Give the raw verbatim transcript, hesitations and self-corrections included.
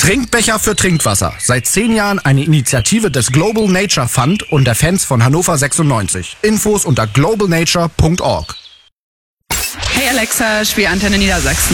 Trinkbecher für Trinkwasser. Seit zehn Jahren eine Initiative des Global Nature Fund und der Fans von Hannover sechsundneunzig. Infos unter global nature punkt org. Hey Alexa, spiel Antenne Niedersachsen.